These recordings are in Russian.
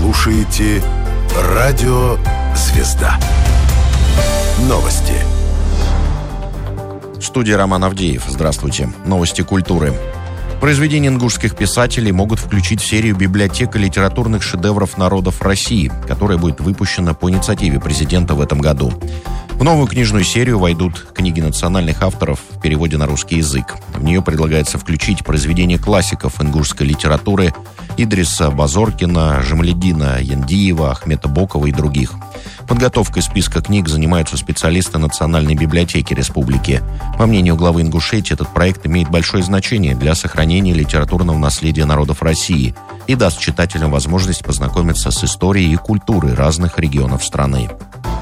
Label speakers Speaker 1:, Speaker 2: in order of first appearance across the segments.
Speaker 1: слушаете Радио Звезда. Новости.
Speaker 2: В студии Роман Авдеев. Здравствуйте. Новости культуры. Произведения ингушских писателей могут включить в серию «Библиотека литературных шедевров народов России», которая будет выпущена по инициативе президента в этом году. В новую книжную серию войдут книги национальных авторов в переводе на русский язык. В нее предлагается включить произведения классиков ингушской литературы Идриса Базоркина, Жамаледдина Яндиева, Ахмета Бокова и других. Подготовкой списка книг занимаются специалисты Национальной библиотеки республики. По мнению главы Ингушетии, этот проект имеет большое значение для сохранения литературного наследия народов России и даст читателям возможность познакомиться с историей и культурой разных регионов страны.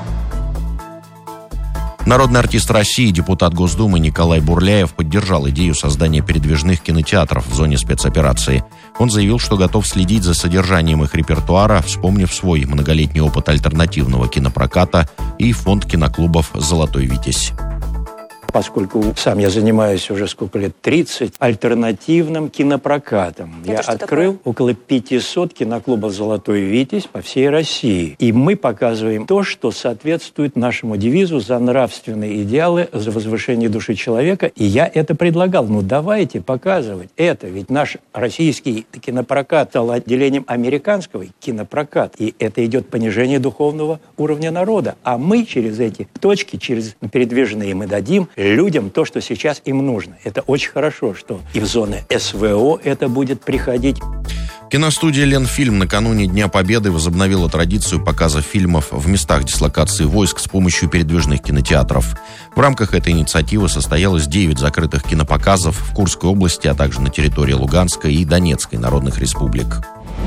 Speaker 2: Народный артист России, депутат Госдумы Николай Бурляев поддержал идею создания передвижных кинотеатров в зоне спецоперации. Он заявил, что готов следить за содержанием их репертуара, вспомнив свой многолетний опыт альтернативного кинопроката и фонд киноклубов «Золотой Витязь».
Speaker 3: Поскольку сам я занимаюсь уже сколько лет, 30, альтернативным кинопрокатом. Я открыл около 500 киноклубов «Золотой Витязь» по всей России. И мы показываем то, что соответствует нашему девизу «За нравственные идеалы, за возвышение души человека». И я это предлагал. Давайте показывать это. Ведь наш российский кинопрокат стал отделением американского кинопроката. И это идет понижение духовного уровня народа. А мы через эти точки, через передвижные мы дадим людям то, что сейчас им нужно. Это очень хорошо, что и в зоны СВО это будет приходить.
Speaker 2: Киностудия «Ленфильм» накануне Дня Победы возобновила традицию показа фильмов в местах дислокации войск с помощью передвижных кинотеатров. В рамках этой инициативы состоялось 9 закрытых кинопоказов в Курской области, а также на территории Луганской и Донецкой народных республик.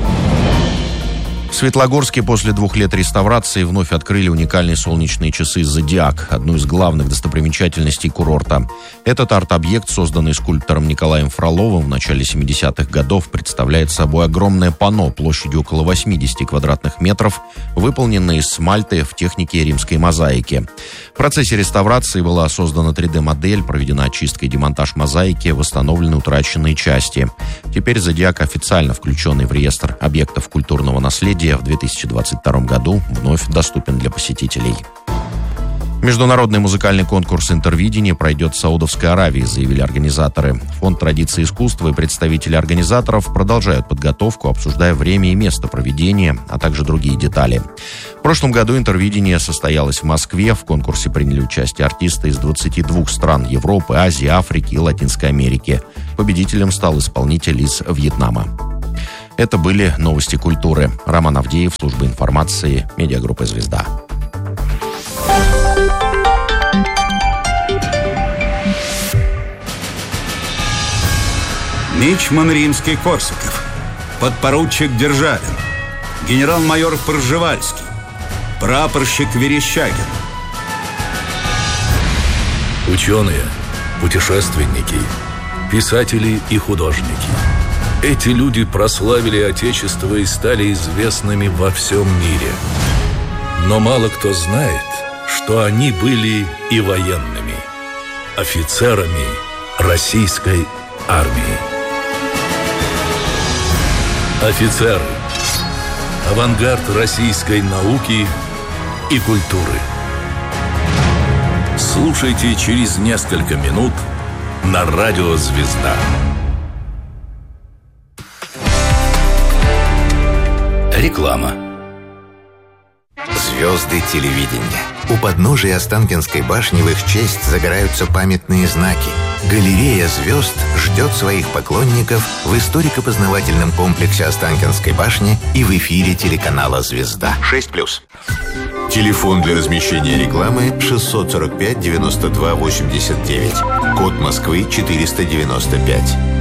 Speaker 2: В Светлогорске после 2 лет реставрации вновь открыли уникальные солнечные часы «Зодиак», одну из главных достопримечательностей курорта. Этот арт-объект, созданный скульптором Николаем Фроловым в начале 70-х годов, представляет собой огромное панно площадью около 80 квадратных метров, выполненное из смальты в технике римской мозаики. В процессе реставрации была создана 3D-модель, проведена очистка и демонтаж мозаики, восстановлены утраченные части. Теперь «Зодиак», официально включенный в реестр объектов культурного наследия, в 2022 году вновь доступен для посетителей. Международный музыкальный конкурс «Интервидение» пройдет в Саудовской Аравии, заявили организаторы. Фонд традиции искусства и представители организаторов продолжают подготовку, обсуждая время и место проведения, а также другие детали. В прошлом году «Интервидение» состоялось в Москве. В конкурсе приняли участие артисты из 22 стран Европы, Азии, Африки и Латинской Америки. Победителем стал исполнитель из Вьетнама. Это были новости культуры. Роман Авдеев, служба информации, медиагруппа «Звезда».
Speaker 4: Мичман Римский-Корсаков, подпоручик Державин, генерал-майор Пржевальский, прапорщик Верещагин.
Speaker 5: Ученые, путешественники, писатели и художники. Эти люди прославили Отечество и стали известными во всем мире. Но мало кто знает, что они были и военными, офицерами российской армии. Офицеры – авангард российской науки и культуры. Слушайте через несколько минут на радио «Звезда». Реклама.
Speaker 6: Звезды телевидения. У подножия Останкинской башни в их честь загораются памятные знаки. Галерея звезд ждет своих поклонников в историко-познавательном комплексе Останкинской башни и в эфире телеканала «Звезда». 6+. Телефон для размещения рекламы 645 92 89. Код Москвы 495.